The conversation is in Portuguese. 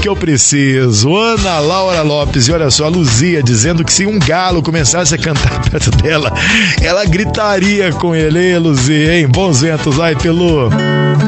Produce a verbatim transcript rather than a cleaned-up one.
que eu preciso. Ana Laura Lopes, e olha só, a Luzia dizendo que se um galo começasse a cantar perto dela, ela gritaria com ele, hein, Luzia, hein? Bons ventos, ai, Pelu.